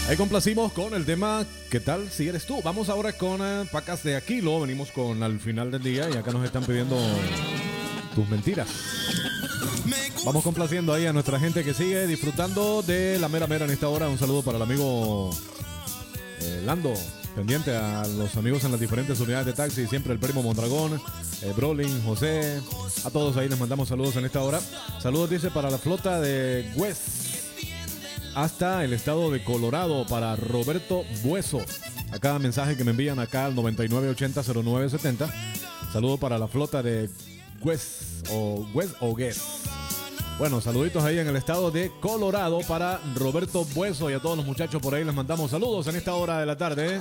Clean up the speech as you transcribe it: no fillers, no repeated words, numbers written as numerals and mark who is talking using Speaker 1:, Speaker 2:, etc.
Speaker 1: Ahí complacimos con el tema ¿Qué tal si eres tú? Vamos ahora con Pacas de Aquilo. Venimos con al final del día y acá nos están pidiendo tus mentiras. Vamos complaciendo ahí a nuestra gente que sigue disfrutando de la mera mera en esta hora. Un saludo para el amigo Lando, pendiente a los amigos en las diferentes unidades de taxi, siempre el primo Mondragón, Brolin, José, a todos ahí les mandamos saludos en esta hora. Saludos dice para la flota de West hasta el estado de Colorado para Roberto Bueso. A cada mensaje que me envían acá al 99800970. Saludo para la flota de West o Guest. Bueno, saluditos ahí en el estado de Colorado para Roberto Bueso y a todos los muchachos por ahí les mandamos saludos en esta hora de la tarde.